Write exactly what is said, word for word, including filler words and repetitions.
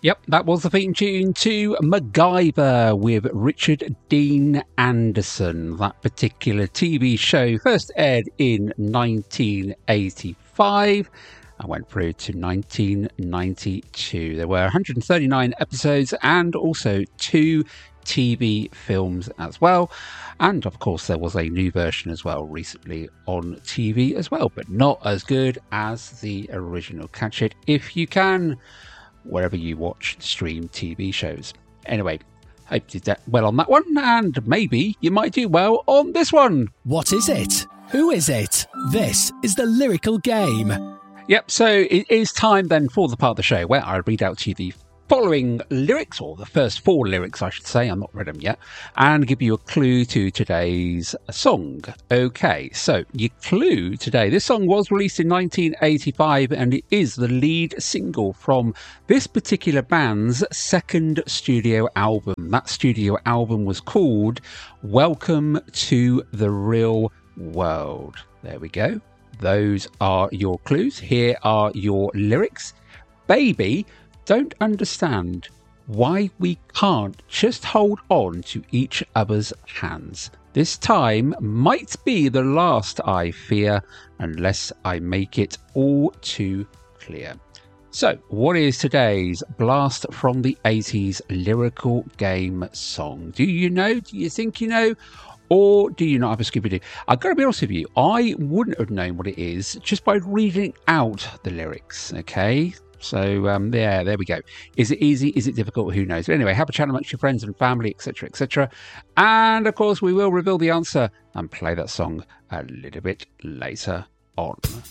Yep, that was the theme tune to MacGyver with Richard Dean Anderson. That particular T V show first aired in nineteen eighty-five and went through to nineteen ninety-two. There were one hundred thirty-nine episodes and also two T V films as well. And of course, there was a new version as well recently on T V as well, but not as good as the original. Catch it if you can, wherever you watch stream T V shows. Anyway, hope you did well on that one, and maybe you might do well on this one. What is it? Who is it? This is the Lyrical Game. Yep, so it is time then for the part of the show where I read out to you the following lyrics, or the first four lyrics I should say, I'm not read them yet, and give you a clue to today's song. Okay, so your clue today, this song was released in nineteen eighty-five and it is the lead single from this particular band's second studio album. That studio album was called Welcome to the Real World. There we go. Those are your clues. Here are your lyrics. Baby, don't understand why we can't just hold on to each other's hands. This time might be the last, I fear, unless I make it all too clear. So, what is today's blast from the eighties Lyrical Game song? Do you know? Do you think you know? Or do you not have a Scooby-Doo? I've got to be honest with you, I wouldn't have known what it is just by reading out the lyrics, okay? So, um, there, there we go. Is it easy? Is it difficult? Who knows? But anyway, have a chat amongst your friends and family, et cetera, et cetera. And, of course, we will reveal the answer and play that song a little bit later on.